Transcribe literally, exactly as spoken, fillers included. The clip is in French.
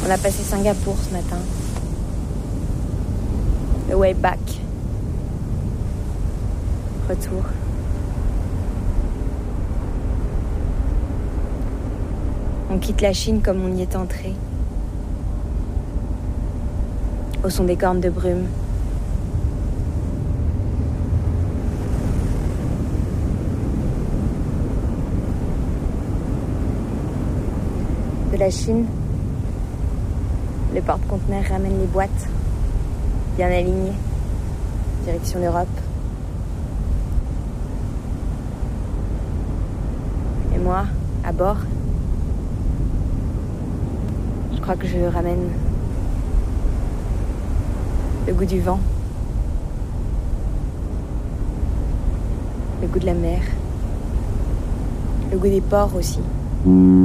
On a passé Singapour ce matin. The way back. Retour. On quitte la Chine comme on y est entré. Au son des cornes de brume. De la Chine, le porte-conteneurs ramène les boîtes, bien alignées, direction l'Europe. Et moi, à bord, je crois que je ramène le goût du vent, le goût de la mer, le goût des ports aussi.